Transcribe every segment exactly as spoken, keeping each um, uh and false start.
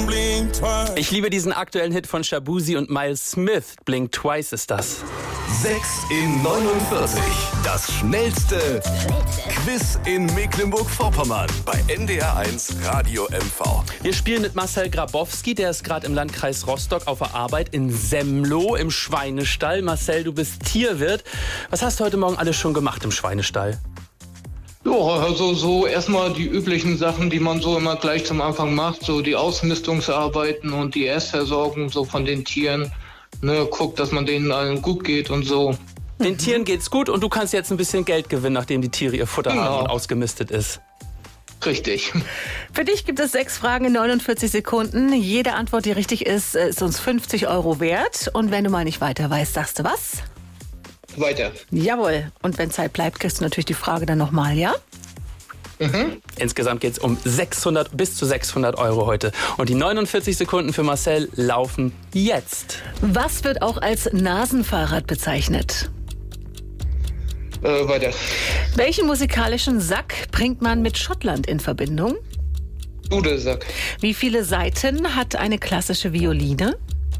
blink twice. Ich liebe diesen aktuellen Hit von Shabuzi und Miles Smith. Blink Twice ist das. sechs in neunundvierzig. Das schnellste Quiz in Mecklenburg-Vorpommern bei N D R eins Radio M V. Wir spielen mit Marcel Grabowski, der ist gerade im Landkreis Rostock auf der Arbeit in Semlo im Schweinestall. Marcel, du bist Tierwirt. Was hast du heute Morgen alles schon gemacht im Schweinestall? Ja, also so erstmal die üblichen Sachen, die man so immer gleich zum Anfang macht, so die Ausmistungsarbeiten und die Erstversorgung so von den Tieren. Ne, guckt, dass man denen allen gut geht und so. Den Tieren geht's gut und du kannst jetzt ein bisschen Geld gewinnen, nachdem die Tiere ihr Futter Genau. haben und ausgemistet ist. Richtig. Für dich gibt es sechs Fragen in neunundvierzig Sekunden. Jede Antwort, die richtig ist, ist uns fünfzig Euro wert. Und wenn du mal nicht weiter weißt, sagst du was? Weiter. Jawohl. Und wenn Zeit bleibt, kriegst du natürlich die Frage dann nochmal, ja? Mhm. Insgesamt geht's um sechshundert bis zu sechshundert Euro heute. Und die neunundvierzig Sekunden für Marcel laufen jetzt. Was wird auch als Nasenfahrrad bezeichnet? Äh, weiter. Welchen musikalischen Sack bringt man mit Schottland in Verbindung? Dudelsack. Wie viele Saiten hat eine klassische Violine?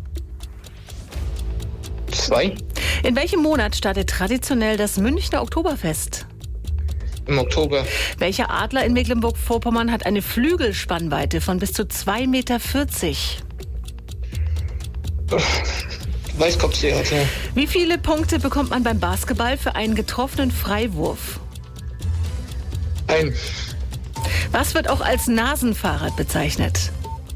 Zwei. In welchem Monat startet traditionell das Münchner Oktoberfest? Im Oktober. Welcher Adler in Mecklenburg-Vorpommern hat eine Flügelspannweite von bis zu zwei Meter vierzig? Weißkopfseeadler. Wie viele Punkte bekommt man beim Basketball für einen getroffenen Freiwurf? Ein. Was wird auch als Nasenfahrrad bezeichnet?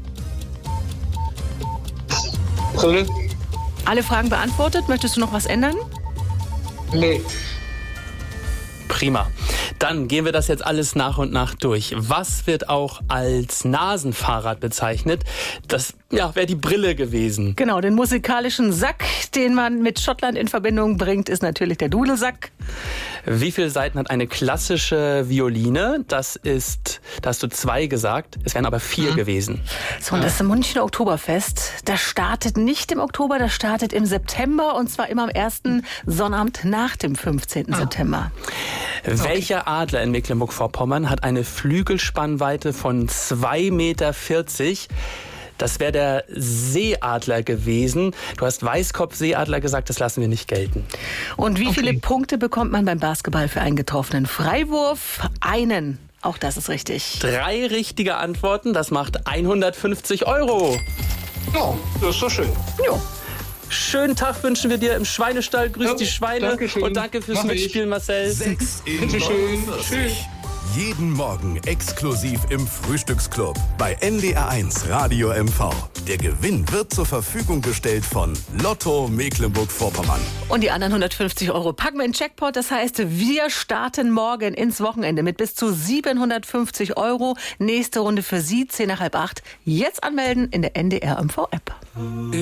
Brille. Alle Fragen beantwortet. Möchtest du noch was ändern? Nee. Prima. Dann gehen wir das jetzt alles nach und nach durch. Was wird auch als Nasenfahrrad bezeichnet? Das ja, wäre die Brille gewesen. Genau, den musikalischen Sack, den man mit Schottland in Verbindung bringt, ist natürlich der Dudelsack. Wie viele Saiten hat eine klassische Violine? Das ist, da hast du zwei gesagt, es wären aber vier mhm. gewesen. So, und das Münchner Oktoberfest, das startet nicht im Oktober, das startet im September und zwar immer am ersten Sonnabend nach dem fünfzehnten September. Welcher Adler in Mecklenburg-Vorpommern hat eine Flügelspannweite von zwei Meter vierzig? Das wäre der Seeadler gewesen. Du hast Weißkopfseeadler gesagt, das lassen wir nicht gelten. Und wie Okay. viele Punkte bekommt man beim Basketball für einen getroffenen Freiwurf? Einen. Auch das ist richtig. Drei richtige Antworten, das macht hundertfünfzig Euro. Ja, das ist so schön. Jo. Schönen Tag wünschen wir dir im Schweinestall. Grüß Ja, die Schweine Dankeschön. und danke fürs Mach ich. Mitspielen, Marcel. sechs in Bitte schön. neunundvierzig. Jeden Morgen exklusiv im Frühstücksclub bei N D R eins Radio M V. Der Gewinn wird zur Verfügung gestellt von Lotto Mecklenburg-Vorpommern. Und die anderen hundertfünfzig Euro packen wir in den Jackpot. Das heißt, wir starten morgen ins Wochenende mit bis zu siebenhundertfünfzig Euro. Nächste Runde für Sie, zehn nach halb acht. Jetzt anmelden in der N D R M V App.